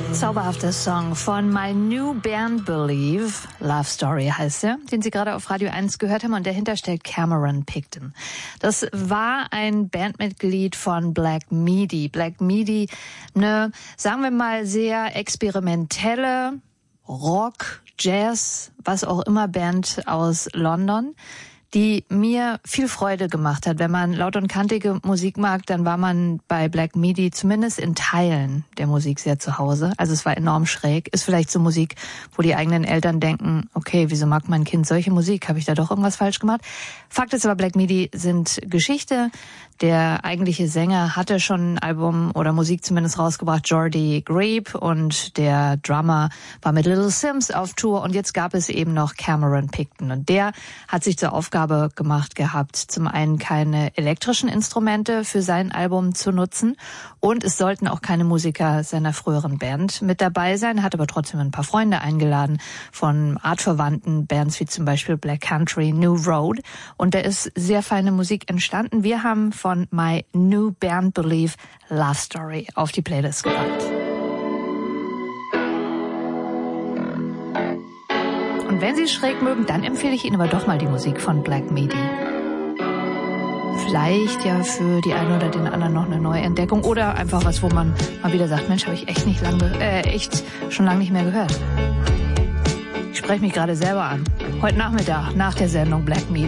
Zauberhafter Song von My New Band Believe, Love Story heißt er, den Sie gerade auf Radio 1 gehört haben, und dahinter steckt Cameron Picton. Das war ein Bandmitglied von Black Midi. Black Midi, eine, sagen wir mal, sehr experimentelle Rock, Jazz, was auch immer Band aus London, die mir viel Freude gemacht hat. Wenn man laut und kantige Musik mag, dann war man bei Black Midi zumindest in Teilen der Musik sehr zu Hause. Also es war enorm schräg. Ist vielleicht so Musik, wo die eigenen Eltern denken, okay, wieso mag mein Kind solche Musik? Habe ich da doch irgendwas falsch gemacht? Fakt ist aber, Black Midi sind Geschichte. Der eigentliche Sänger hatte schon ein Album oder Musik zumindest rausgebracht, Jordy Grebe, und der Drummer war mit Little Sims auf Tour, und jetzt gab es eben noch Cameron Picton, und der hat sich zur Aufgabe gemacht gehabt, zum einen keine elektrischen Instrumente für sein Album zu nutzen, und es sollten auch keine Musiker seiner früheren Band mit dabei sein, hat aber trotzdem ein paar Freunde eingeladen von artverwandten Bands wie zum Beispiel Black Country, New Road, und da ist sehr feine Musik entstanden. Wir haben von My New Band Believe Love Story auf die Playlist gepackt. Und wenn Sie es schräg mögen, dann empfehle ich Ihnen aber doch mal die Musik von Black Midi. Vielleicht ja für die einen oder den anderen noch eine neue Entdeckung oder einfach was, wo man mal wieder sagt, Mensch, habe ich echt schon lange nicht mehr gehört. Ich spreche mich gerade selber an. Heute Nachmittag nach der Sendung Black Midi.